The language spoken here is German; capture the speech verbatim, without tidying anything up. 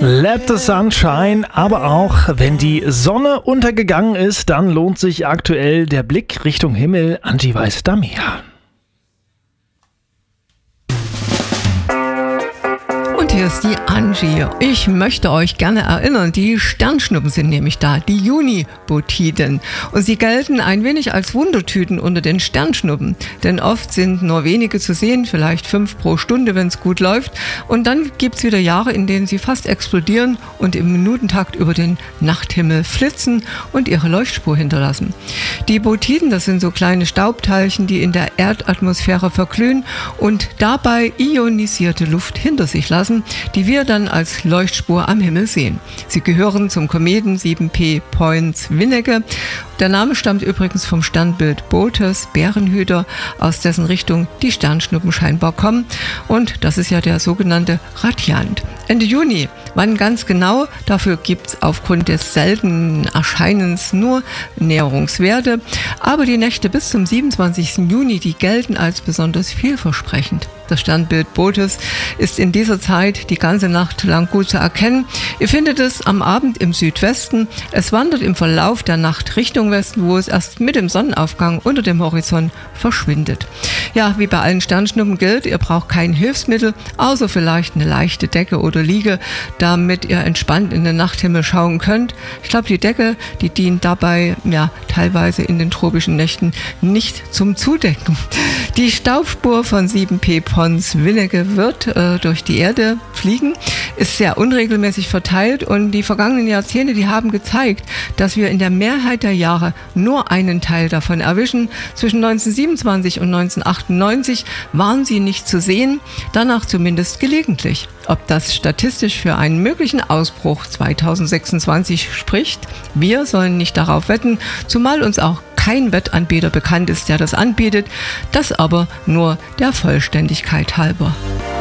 Let the sun shine, aber auch wenn die Sonne untergegangen ist, dann lohnt sich aktuell der Blick Richtung Himmel. Angie weiß da mehr. Und hier ist die Angie. Ich möchte euch gerne erinnern, die Sternschnuppen sind nämlich da, die Junibotiden. Und sie gelten ein wenig als Wundertüten unter den Sternschnuppen. Denn oft sind nur wenige zu sehen, vielleicht fünf pro Stunde, wenn es gut läuft. Und dann gibt es wieder Jahre, in denen sie fast explodieren und im Minutentakt über den Nachthimmel flitzen und ihre Leuchtspur hinterlassen. Die Botiden, das sind so kleine Staubteilchen, die in der Erdatmosphäre verglühen und dabei ionisierte Luft hinter sich lassen, die wir dann als Leuchtspur am Himmel sehen. Sie gehören zum Kometen sieben P Pons-Winnecke. Der Name stammt übrigens vom Sternbild Boötes, Bärenhüter, aus dessen Richtung die Sternschnuppen scheinbar kommen. Und das ist ja der sogenannte Radiant. Ende Juni. Wann ganz genau? Dafür gibt es aufgrund des seltenen Erscheinens nur Näherungswerte. Aber die Nächte bis zum siebenundzwanzigsten Juni, die gelten als besonders vielversprechend. Das Sternbild Boötes ist in dieser Zeit die ganze Nacht lang gut zu erkennen. Ihr findet es am Abend im Südwesten. Es wandert im Verlauf der Nacht Richtung Westen, wo es erst mit dem Sonnenaufgang unter dem Horizont verschwindet. Ja, wie bei allen Sternschnuppen gilt, ihr braucht kein Hilfsmittel, außer vielleicht eine leichte Decke oder Liege, damit ihr entspannt in den Nachthimmel schauen könnt. Ich glaube, die Decke, die dient dabei ja teilweise in den tropischen Nächten nicht zum Zudecken. Die Staubspur von sieben P Pons-Winnecke wird äh, durch die Erde fliegen, ist sehr unregelmäßig verteilt und die vergangenen Jahrzehnte, die haben gezeigt, dass wir in der Mehrheit der Jahre nur einen Teil davon erwischen. Zwischen neunzehnhundertsiebenundzwanzig und neunzehnhundertachtundneunzig waren sie nicht zu sehen, danach zumindest gelegentlich. Ob das statistisch für einen möglichen Ausbruch zweitausendsechsundzwanzig spricht, wir sollen nicht darauf wetten, zumal uns auch kein Wettanbieter bekannt ist, der das anbietet, das aber nur der Vollständigkeit halber.